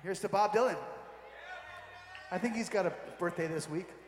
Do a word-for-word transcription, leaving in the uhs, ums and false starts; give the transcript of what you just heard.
Here's to Bob Dylan. I think he's got a birthday this week.